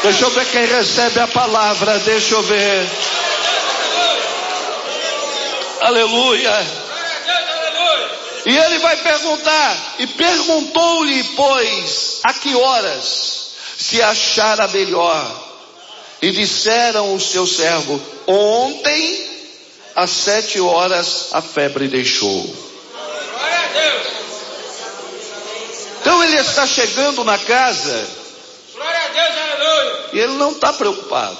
Deixa eu ver quem recebe a palavra, deixa eu ver. Aleluia. E ele vai perguntar, e perguntou-lhe, pois, a que horas se achara melhor? E disseram o seu servo, ontem, às 7 horas, a febre deixou. Então ele está chegando na casa, e ele não está preocupado.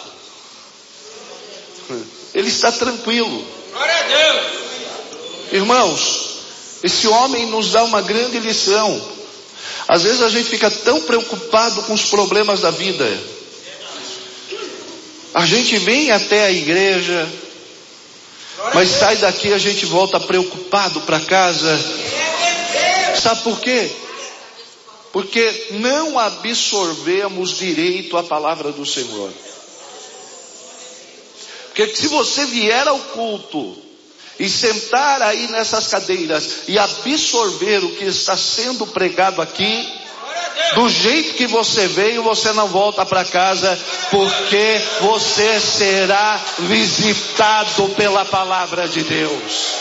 Ele está tranquilo. Irmãos, esse homem nos dá uma grande lição. Às vezes a gente fica tão preocupado com os problemas da vida. A gente vem até a igreja, mas sai daqui, a gente volta preocupado para casa. Sabe por quê? Porque não absorvemos direito a palavra do Senhor. Porque se você vier ao culto e sentar aí nessas cadeiras e absorver o que está sendo pregado aqui, do jeito que você veio, você não volta para casa, porque você será visitado pela palavra de Deus.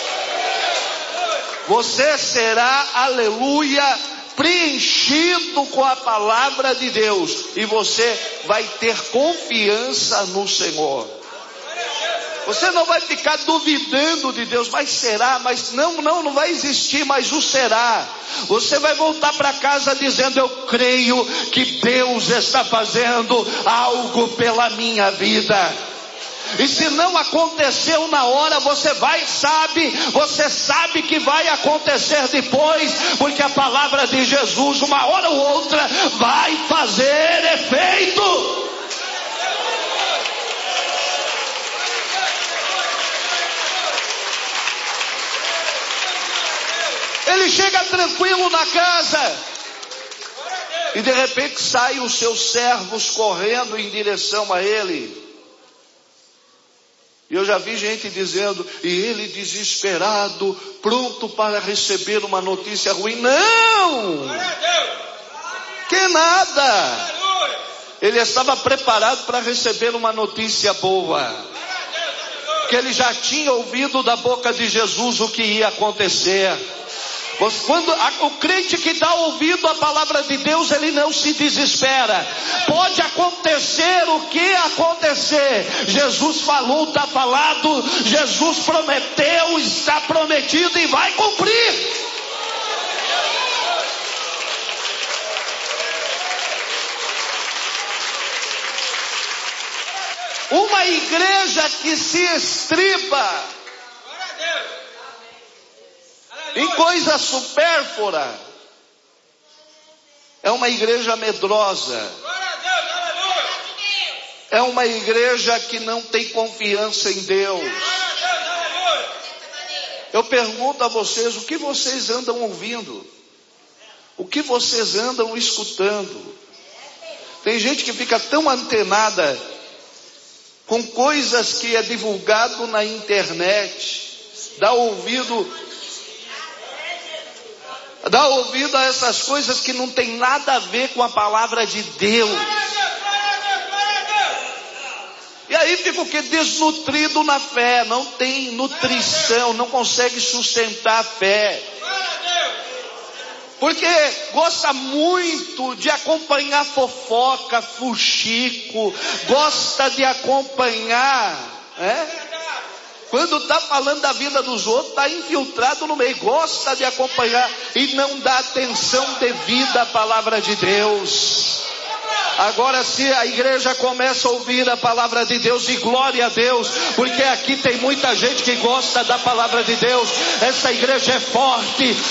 Você será, aleluia, preenchido com a palavra de Deus, e você vai ter confiança no Senhor. Você não vai ficar duvidando de Deus, mas será, mas não vai existir mais o será. Você vai voltar para casa dizendo, eu creio que Deus está fazendo algo pela minha vida. E se não aconteceu na hora, você sabe que vai acontecer depois, porque a palavra de Jesus, uma hora ou outra, vai fazer efeito. Ele chega tranquilo na casa, e de repente saem os seus servos correndo em direção a ele. E eu já vi gente dizendo, e ele desesperado, pronto para receber uma notícia ruim. Não! Que nada! Ele estava preparado para receber uma notícia boa. Que ele já tinha ouvido da boca de Jesus o que ia acontecer. Quando o crente que dá ouvido à palavra de Deus, ele não se desespera. Pode acontecer o que acontecer. Jesus falou, está falado. Jesus prometeu, está prometido e vai cumprir. Uma igreja que se estriba em coisa supérflua é uma igreja medrosa. É uma igreja que não tem confiança em Deus. Eu pergunto a vocês, o que vocês andam ouvindo? O que vocês andam escutando? Tem gente que fica tão antenada com coisas que é divulgado na internet, dá ouvido a essas coisas que não tem nada a ver com a palavra de Deus. E aí fica o que? Desnutrido na fé, não tem nutrição, não consegue sustentar a fé. Porque gosta muito de acompanhar fofoca, fuxico, gosta de acompanhar, Quando está falando da vida dos outros, está infiltrado no meio, gosta de acompanhar e não dá atenção devida à palavra de Deus. Agora, se a igreja começa a ouvir a palavra de Deus, e glória a Deus, porque aqui tem muita gente que gosta da palavra de Deus, essa igreja é forte.